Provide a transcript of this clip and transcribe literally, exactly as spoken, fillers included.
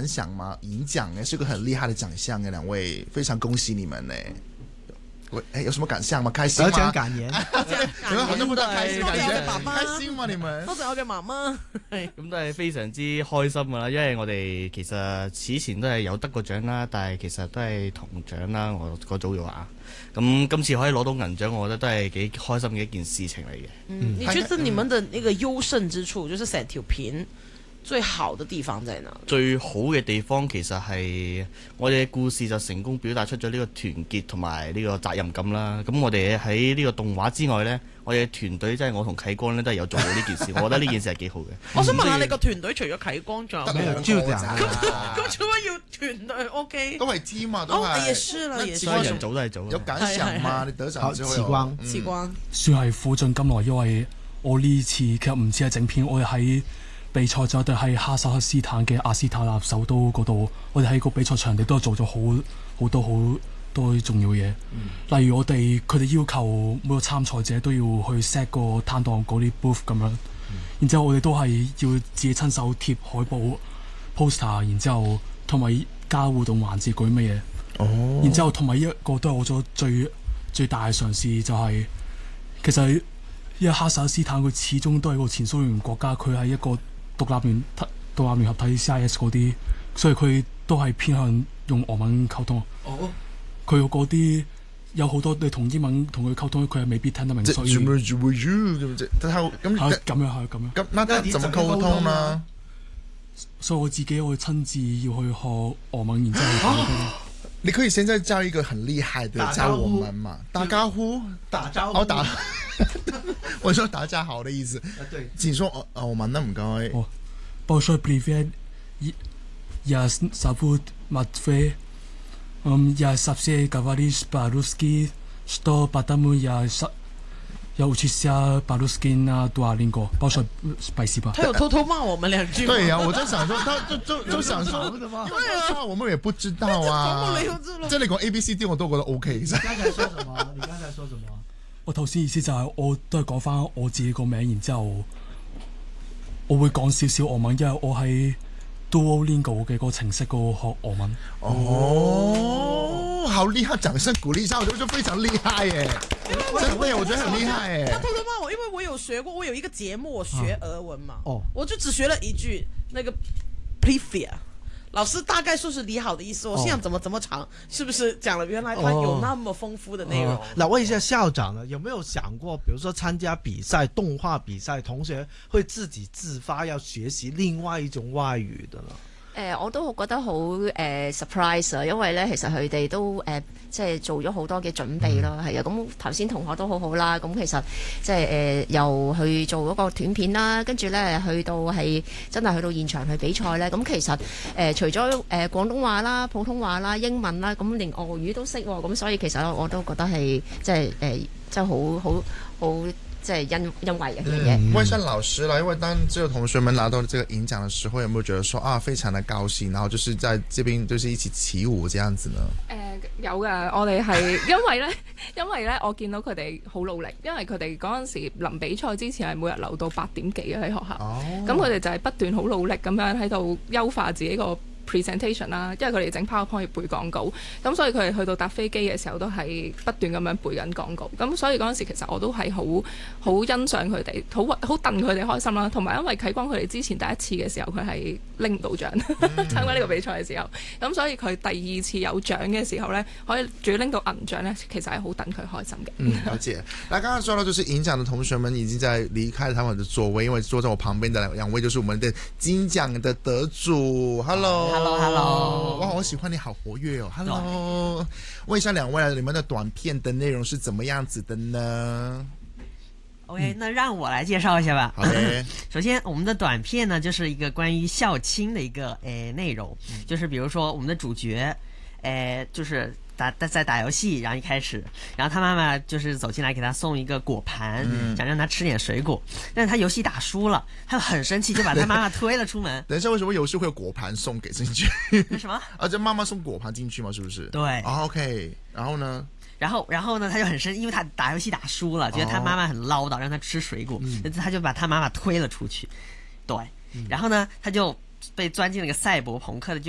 感想吗？银奖呢是个很厉害的奖项嘅，两位非常恭喜你们呢。喂，哎，有什麼感想嗎？開心嗎？ 有獎感言， 你們好像不得開心感覺， 爸爸開心嗎？你們？ 多謝我嘅媽媽， 咁都係非常之開心㗎啦，因為我哋其實此前都係有得過獎啦，但係其實都係銅獎啦，我個組嘅話，咁今次可以攞到銀獎，我覺得都係幾開心嘅一件事情嚟嘅。 嗯，你覺得你們的那個優勝之處，就是成條片最好的地方在哪？ 最好嘅地方其實係我哋嘅故事就成功表達出咗呢個團結同埋呢個責任感啦。咁我哋喺呢個動畫之外呢，我哋嘅團隊即係我同啟光呢都係有做到呢件事，我覺得呢件事係幾好嘅。 我想問下你個團隊除咗啟光仲有咩？ 兩個咋？ 咁做乜要團隊 ？O K， 都係 team 啊，都哦， 係。 也是啦，也是。 所有人組都係組。 有感想嘛？你得獎之後。 慈光， 慈光算係苦盡甘來，因為我呢次其實唔止係整片，我哋喺比賽就對喺哈薩克斯坦嘅阿斯塔納首都嗰度，我哋喺個比賽場地都做咗好好多好多重要嘢。嗯、例如我哋佢哋要求每個參賽者都要去 set 個攤檔嗰啲 booth 咁樣，嗯、然之後我哋都係要自己親手貼海報 poster， 然之後同埋加互動環節嗰啲乜嘢。哦，然之後同埋一個都係我做最最大嘅嘗試就係、是、其實因為哈薩克斯坦佢始終都係個前蘇聯國家，佢係一個獨立聯獨立聯合體 C I S 嗰啲，所以佢都係偏向用俄文溝通。哦，佢嗰啲有好多你同英文同佢溝通，佢係未必聽得明。所以咁咁樣係咁樣。 咁那咁怎麼溝通呢？ 所以我自己我親自要去學俄文，然之後講佢。 你可以現在教一個很厲害的教我們嘛？打招呼， 打招呼， 哦打。我說大家好的意思。 啊對， 請說俄俄文啦，唔該。 哦，Большой привет, я зовут Матвей. Я совсем говорю по-русски, что потому я я учился по-русски на Duolingo. Большой спасибо。 他有偷偷罵我們兩句。 對呀，我就想說，他就就就想說，因為他我們也不知道啊。即係你講 A B C D 我都覺得 OK。 你剛才說什麼？你剛才說什麼？ 我頭先意思就係我都係講翻我自己個名，然之後我會講少少俄文，因為我喺 Duolingo 嘅個程式嗰度學俄文。 哦，好厲害！掌聲鼓勵一下，我覺得非常厲害耶！真的，我覺得很厲害耶。 他偷偷罵我，因為我有學過，我有一個節目我學俄文嘛， 哦， 我就只學了一句那個 Privia。老師大概說是你好的意思，我心想怎麼怎麼長，是不是講了原來他有那麼豐富的內容？ 那問一下校長呢，有沒有想過，比如說參加比賽、動畫比賽，同學會自己自發要學習另外一種外語的呢？ 誒、呃，我都覺得好誒、呃、surprise 啊，因為咧其實佢哋都誒、呃、即係做咗好多嘅準備啦，係啊、嗯，咁頭先同學都好好啦，咁其實即係誒又去做嗰個短片啦，跟住咧去到係真係去到現場去比賽咧，咁其實誒、呃、除咗誒、呃、廣東話啦、普通話啦、英文啦，咁連俄語都識喎，咁所以其實我都覺得係即係誒即係好好好。即係因因為嘅嘢。 問一下老師啦，因為當這個同學們拿到這個銀獎的時候，有沒有覺得說啊，非常的高興，然後就是在這邊就是一起起舞這樣子呢？ 誒、呃、有㗎，我哋係因為咧，因為咧，我見到佢哋好努力，因為佢哋嗰陣時臨比賽之前係每日留到八點幾喺學校，咁佢哋就係不斷好努力咁樣喺度優化自己個presentation 啦，因為佢哋整 PowerPoint 要背廣告，咁所以佢哋去到搭飛機嘅時候都係不斷咁樣背緊廣告，咁所以嗰陣時其實我都係好好欣賞佢哋，好好戥佢哋開心啦，同埋因為啟光佢哋之前第一次嘅時候佢係拎唔到獎，參加呢個比賽嘅時候，咁所以佢第二次有獎嘅時候呢，可以仲要拎到銀獎呢，其實係好戥佢開心嘅。 嗯，了解。那剛剛說到就是銀獎的同學們已經在離開了他們的座位，因為坐在我旁邊的兩位就是我們的金獎的得主。Hello。 Hello Hello， 哇，我喜歡你好活躍哦。Hello，問一下兩位，你們的短片的內容是怎麼樣子的呢 ？OK，、嗯、那讓我來介紹一下吧。 好的。 首先，我們的短片呢，就是一個關於校慶的一個誒內容，就是比如說我們的主角，誒，就是。打在打遊戲，然後一開始，然後他媽媽就是走進來給他送一個果盤，嗯、想讓他吃點水果，但是他遊戲打輸了，他很生氣，就把他媽媽推了出門。 等一下，為什麼遊戲會有果盤送給進去？ 什麼？ 啊，這媽媽送果盤進去嗎？是不是？ 對。 哦、OK，然後呢？ 然後，然後呢？他就很生，因為他打遊戲打輸了，覺得他媽媽很嘮叨，讓他吃水果，嗯、他就把他媽媽推了出去。對。嗯、然後呢，他就被鑽進了個賽博朋克的就。